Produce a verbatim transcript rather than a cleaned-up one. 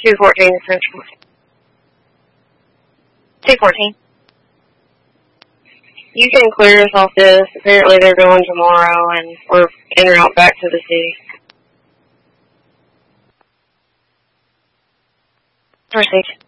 two fourteen Central. two fourteen. You can clear us off this. Apparently they're going tomorrow, and we're en route back to the city. Proceed.